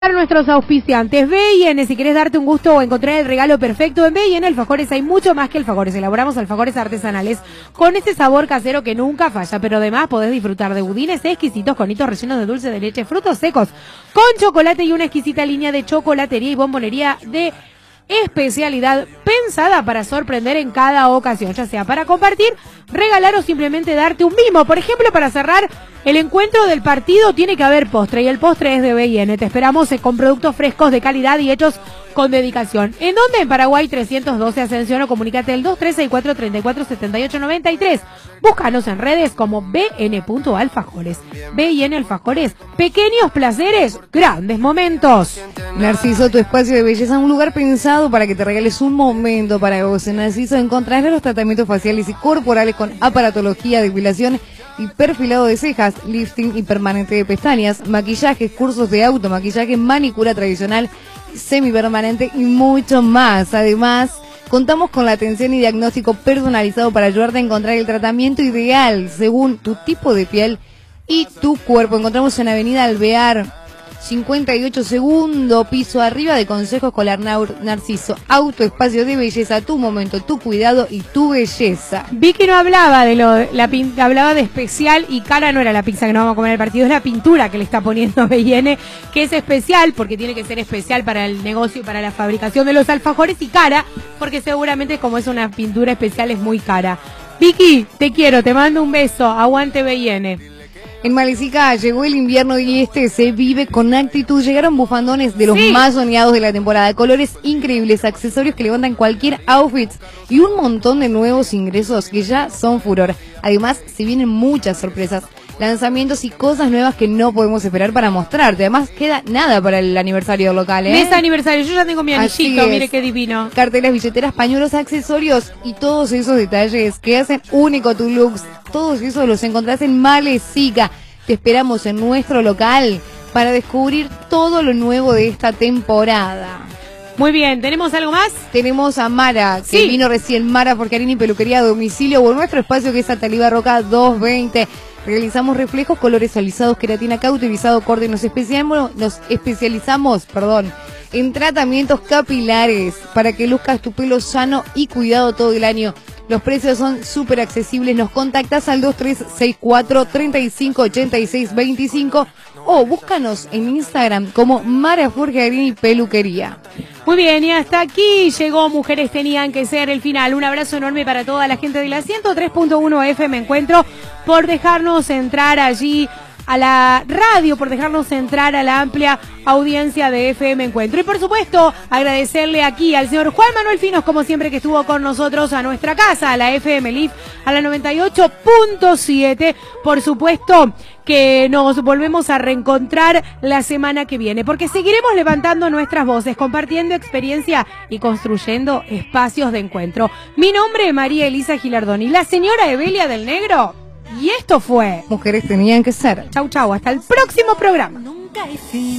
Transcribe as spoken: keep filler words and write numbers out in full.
Nuestros auspiciantes B y N, si querés darte un gusto o encontrar el regalo perfecto, en B y N Alfajores hay mucho más que alfajores. Elaboramos alfajores artesanales con ese sabor casero que nunca falla, pero además podés disfrutar de budines exquisitos con hitos rellenos de dulce de leche, frutos secos con chocolate y una exquisita línea de chocolatería y bombonería de especialidad pensada para sorprender en cada ocasión, ya sea para compartir, regalar o simplemente darte un mimo. Por ejemplo, para cerrar el encuentro del partido tiene que haber postre y el postre es de B y N. Te esperamos con productos frescos de calidad y hechos con dedicación. ¿En dónde? En Paraguay trescientos doce Ascensión, o comunícate el dos tres seis cuatro, tres cuatro siete ocho nueve tres. Búscanos en redes como B N punto alfajores. B y N Alfajores, pequeños placeres, grandes momentos. Narciso, tu espacio de belleza, un lugar pensado para que te regales un momento para vos. En Narciso encontrarás los tratamientos faciales y corporales con aparatología, depilación y perfilado de cejas, lifting y permanente de pestañas, maquillajes, cursos de automaquillaje, manicura tradicional, semipermanente y mucho más. Además, contamos con la atención y diagnóstico personalizado para ayudarte a encontrar el tratamiento ideal según tu tipo de piel y tu cuerpo. Encontramos en Avenida Alvear cincuenta y ocho, segundo piso, arriba de Consejo Escolar Narciso. Auto, espacio de belleza, tu momento, tu cuidado y tu belleza. Vicky no hablaba de lo, la pinta, hablaba de especial y cara. No era la pizza que nos vamos a comer en el partido, es la pintura que le está poniendo B y N, que es especial porque tiene que ser especial para el negocio y para la fabricación de los alfajores, y cara porque seguramente como es una pintura especial es muy cara. Vicky, te quiero, te mando un beso, aguante B y N. En Malesica llegó el invierno y este se vive con actitud. Llegaron bufandones de los sí. más soñados de la temporada, colores increíbles, accesorios que levantan cualquier outfit y un montón de nuevos ingresos que ya son furor. Además, se vienen muchas sorpresas, lanzamientos y cosas nuevas que no podemos esperar para mostrarte. Además, queda nada para el aniversario local, ¿eh? Mes aniversario, yo ya tengo mi anillito, mire qué divino. Cartelas, billeteras, pañuelos, accesorios y todos esos detalles que hacen único tu looks. Todos esos los encontrás en Malesica. Te esperamos en nuestro local para descubrir todo lo nuevo de esta temporada. Muy bien, ¿tenemos algo más? Tenemos a Mara, que sí. vino recién. Mara Forcarini, peluquería a domicilio, o nuestro espacio que es Ataliba Roca doscientos veinte. Realizamos reflejos, colores alisados, queratina cauterizado, corte. Nos especializamos, nos especializamos, perdón, en tratamientos capilares para que luzcas tu pelo sano y cuidado todo el año. Los precios son súper accesibles. Nos contactas al dos tres seis cuatro, treinta y cinco, ochenta y seis, veinticinco o búscanos en Instagram como Mara Forcarini Peluquería. Muy bien, y hasta aquí llegó Mujeres Tenían que Ser, el final. Un abrazo enorme para toda la gente de la ciento tres punto uno F M Encuentro por dejarnos entrar allí a la radio, por dejarnos entrar a la amplia audiencia de F M Encuentro. Y por supuesto, agradecerle aquí al señor Juan Manuel Finos, como siempre, que estuvo con nosotros, a nuestra casa, a la F M Live, a la noventa y ocho punto siete. Por supuesto que nos volvemos a reencontrar la semana que viene, porque seguiremos levantando nuestras voces, compartiendo experiencia y construyendo espacios de encuentro. Mi nombre es María Elisa Gilardoni, la señora Evelia del Negro. Y esto fue Mujeres Tenían que Ser. Chau, chau, hasta el próximo programa. Nunca hay fin.